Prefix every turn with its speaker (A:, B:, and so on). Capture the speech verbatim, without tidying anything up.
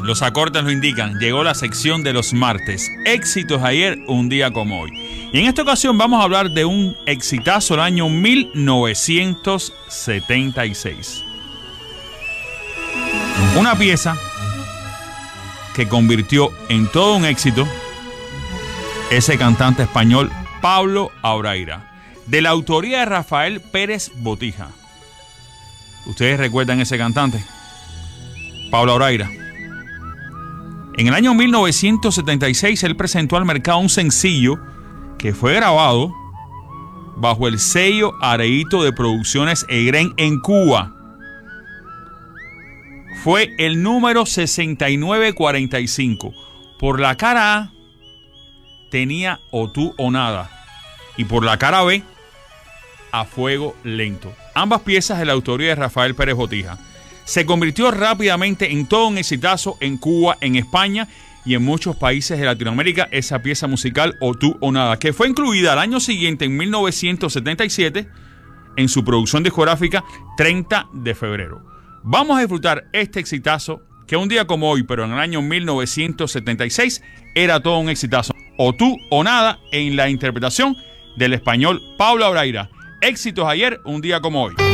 A: los acordes lo indican, llegó la sección de los martes. Éxitos ayer, un día como hoy. Y en esta ocasión vamos a hablar de un exitazo del año mil novecientos setenta y seis. Una pieza que convirtió en todo un éxito ese cantante español Pablo Auraira, de la autoría de Rafael Pérez Botija. ¿Ustedes recuerdan ese cantante? Pablo Auraira. En el año mil novecientos setenta y seis él presentó al mercado un sencillo que fue grabado bajo el sello Areito de Producciones Egren en Cuba. Fue el número sesenta y nueve cuarenta y cinco. Por la cara A tenía O Tú o Nada y por la cara B A Fuego Lento. Ambas piezas de la autoría de Rafael Pérez Botija. Se convirtió rápidamente en todo un exitazo en Cuba, en España y en muchos países de Latinoamérica esa pieza musical O Tú o Nada, que fue incluida al año siguiente, en mil novecientos setenta y siete, en su producción discográfica treinta de febrero. Vamos a disfrutar este exitazo que un día como hoy, pero en el año mil novecientos setenta y seis, era todo un exitazo. O Tú o Nada, en la interpretación del español Pablo Auraira. Éxitos ayer, un día como hoy.